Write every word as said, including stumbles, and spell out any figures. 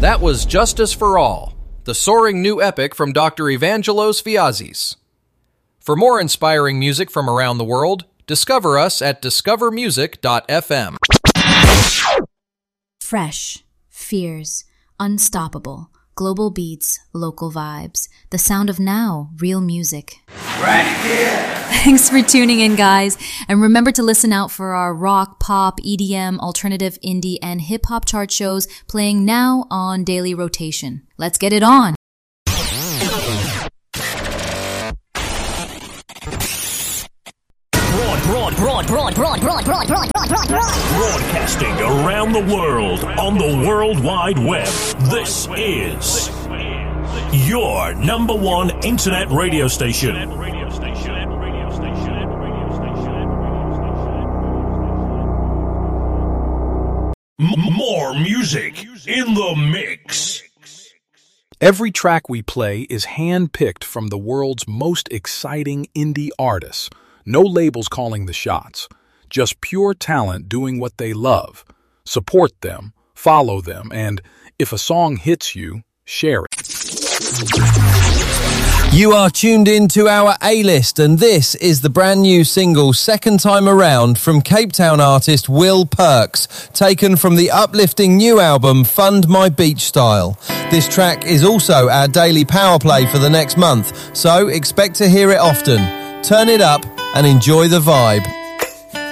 That was Justice for All, the soaring new epic from Doctor Evangelos Viazis. For more inspiring music from around the world, discover us at discover music dot f m. Fresh, fierce, unstoppable, global beats, local vibes. The sound of now, real music. Right here. Thanks for tuning in, guys. And remember to listen out for our rock, pop, E D M, alternative, indie, and hip-hop chart shows playing now on daily rotation. Let's get it on. Broad, broad, broad, broad, broad, broad, broad, broad, broad, broad, broad. Broadcasting around the world on the World Wide Web. This is your number one internet radio station. M- more music in the mix. Every track we play is hand-picked from the world's most exciting indie artists. No labels calling the shots, just pure talent doing what they love. Support them, follow them, and if a song hits you, share it. You are tuned in to our A-List, and this is the brand new single Second Time Around from Cape Town artist Will Perks, taken from the uplifting new album Fund My Beach Style. This track is also our daily power play for the next month, so expect to hear it often. Turn it up and enjoy the vibe.